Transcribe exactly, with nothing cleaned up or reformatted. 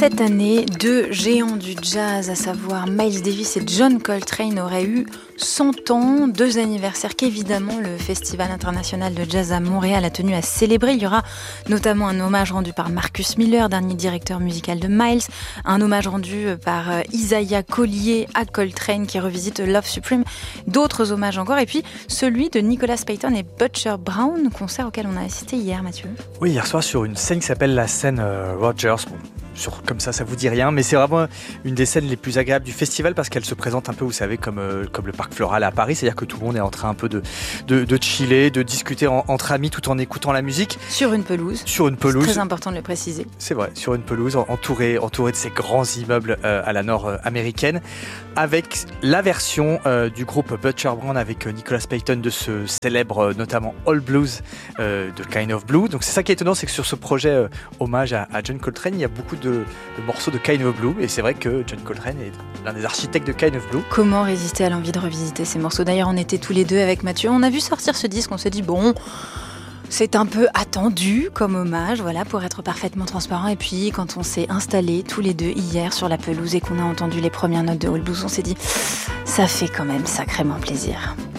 Cette année, deux géants du jazz, à savoir Miles Davis et John Coltrane, auraient eu cent ans, deux anniversaires qu'évidemment le Festival international de jazz à Montréal a tenu à célébrer. Il y aura notamment un hommage rendu par Marcus Miller, dernier directeur musical de Miles, un hommage rendu par Isaiah Collier à Coltrane qui revisite Love Supreme, d'autres hommages encore, et puis celui de Nicholas Payton et Butcher Brown, concert auquel on a assisté hier, Mathieu. Oui, hier soir sur une scène qui s'appelle la scène euh, Rogers. Bon. Sur, comme ça, ça vous dit rien, mais c'est vraiment une des scènes les plus agréables du festival parce qu'elle se présente un peu, vous savez, comme, euh, comme le parc floral à Paris, c'est-à-dire que tout le monde est en train un peu de, de, de chiller, de discuter en, entre amis tout en écoutant la musique. Sur une pelouse. Sur une pelouse. C'est très important de le préciser. C'est vrai, sur une pelouse entourée, entourée de ces grands immeubles euh, à la nord-américaine, avec la version euh, du groupe Butcher Brown avec euh, Nicholas Payton de ce célèbre, euh, notamment All Blues euh, de Kind of Blue. Donc c'est ça qui est étonnant, c'est que sur ce projet euh, hommage à, à John Coltrane, il y a beaucoup de, de morceaux de Kind of Blue, et c'est vrai que John Coltrane est l'un des architectes de Kind of Blue. Comment résister à l'envie de revisiter ces morceaux? D'ailleurs, on était tous les deux avec Mathieu, on a vu sortir ce disque, on s'est dit bon, c'est un peu attendu comme hommage, voilà, pour être parfaitement transparent. Et puis quand on s'est installés tous les deux hier sur la pelouse et qu'on a entendu les premières notes de All Blues, on s'est dit ça fait quand même sacrément plaisir.